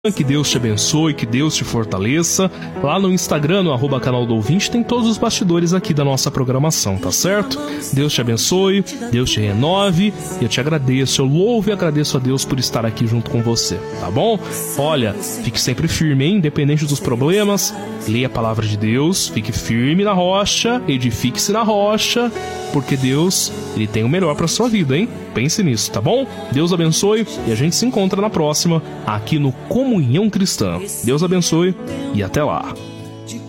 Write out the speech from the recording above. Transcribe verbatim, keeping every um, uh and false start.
Que Deus te abençoe, que Deus te fortaleça. Lá no Instagram, no arroba canal do ouvinte, tem todos os bastidores aqui da nossa programação, tá certo? Deus te abençoe, Deus te renove. Eu te agradeço, eu louvo e agradeço a Deus por estar aqui junto com você, tá bom? Olha, fique sempre firme, hein? Independente dos problemas, leia a palavra de Deus, fique firme na rocha, edifique-se na rocha, porque Deus, Ele tem o melhor pra sua vida, hein? Pense nisso, tá bom? Deus abençoe e a gente se encontra na próxima, aqui no Comunhão Cristã. Deus abençoe e até lá.